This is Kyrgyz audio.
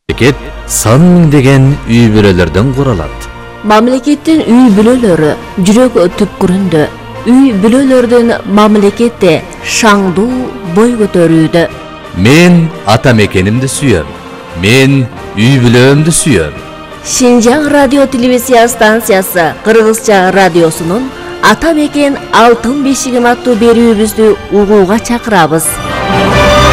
Мемлекет сан миңдеген үй бүлөлөрдөн куралат. Мамлекеттин үй бүлөлөрү жүрөк түпкүрүндө. Үй бүлөлөрдүн мамлекетте шаңдуу бой көтөрүүдө. Мен ата мекенимди сүйөм. Мен үй бүлөмдү сүйөм. Шинжаң радио телевизия станциясы Кыргызча радиосунун Ата мекен алтын бешигим аттуу берүүбүздү угууга чакырабыз.